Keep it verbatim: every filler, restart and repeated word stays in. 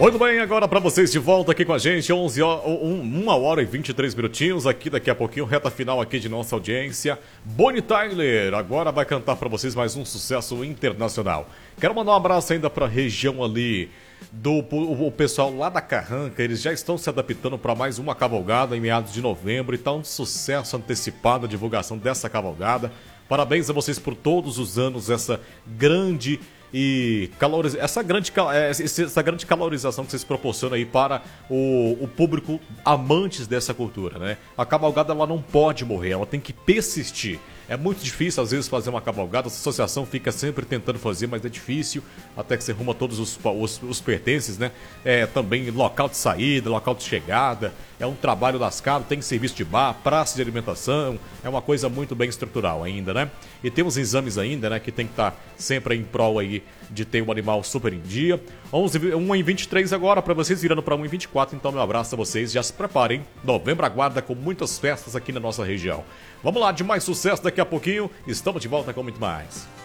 Muito bem, agora para vocês de volta aqui com a gente, onze horas, uma hora e vinte e três minutinhos, aqui daqui a pouquinho, reta final aqui de nossa audiência. Bonnie Tyler agora vai cantar para vocês mais um sucesso internacional. Quero mandar um abraço ainda para a região ali do o, o pessoal lá da Carranca, eles já estão se adaptando para mais uma cavalgada em meados de novembro, e tá um sucesso antecipado a divulgação dessa cavalgada. Parabéns a vocês por todos os anos, essa grande e caloriz... essa, grande, essa grande calorização que vocês proporcionam aí para o, o público amantes dessa cultura, né? A cavalgada ela não pode morrer, ela tem que persistir. É muito difícil às vezes fazer uma cavalgada, a associação fica sempre tentando fazer, mas é difícil, até que você arruma todos os, os, os pertences, né? É, também local de saída, local de chegada, é um trabalho lascado, tem serviço de bar, praça de alimentação, é uma coisa muito bem estrutural ainda, né? E tem os exames ainda, né, que tem que estar sempre em prol aí de ter um animal super em dia. onze, uma e vinte e três agora para vocês, virando para uma e vinte e quatro, então meu abraço a vocês, já se preparem, novembro aguarda com muitas festas aqui na nossa região. Vamos lá, de mais sucesso daqui a pouquinho, estamos de volta com muito mais.